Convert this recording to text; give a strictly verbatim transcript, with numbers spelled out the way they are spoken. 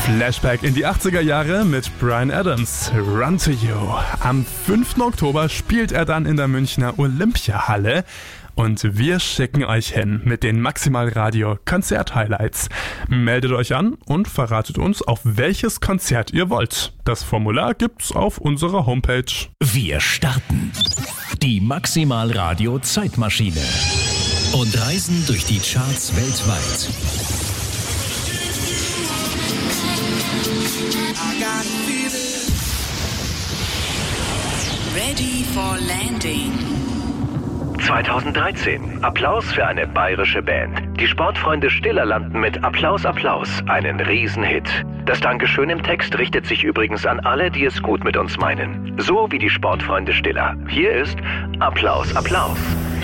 Flashback in die achtziger Jahre mit Bryan Adams, Run to You. Am fünften Oktober spielt er dann in der Münchner Olympiahalle. Und wir schicken euch hin mit den Maximal Radio Konzert-Highlights. Meldet euch an und verratet uns, auf welches Konzert ihr wollt. Das Formular gibt's auf unserer Homepage. Wir starten die Maximal Radio Zeitmaschine und reisen durch die Charts weltweit. Ready for landing. zweitausenddreizehn. Applaus für eine bayerische Band. Die Sportfreunde Stiller landen mit Applaus, Applaus einen Riesenhit. Das Dankeschön im Text richtet sich übrigens an alle, die es gut mit uns meinen. So wie die Sportfreunde Stiller. Hier ist Applaus, Applaus.